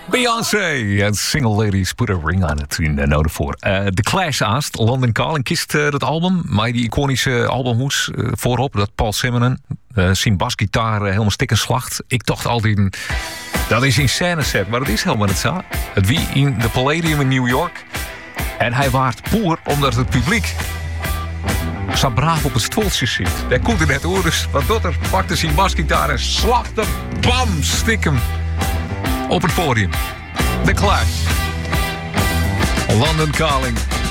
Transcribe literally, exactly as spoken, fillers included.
Beyoncé en Single Ladies Put a Ring on It in uh, nodig voor. Uh, The Clash aast, London Calling, kiest uh, dat album. Maar die iconische albumhoes uh, voorop, dat Paul Simonon. Uh, zijn basgitaar uh, helemaal stik en slacht. Ik dacht altijd, dat is in scène set, maar dat is helemaal niet zo. Het wie in de Palladium in New York. En hij waart poer omdat het publiek zo braaf op het stoeltje zit. Daar komt er net hoor, dus wat doet er? Pakte zijn basgitaar en slachtte, bam, stik hem op het podium. The Clash. London Calling.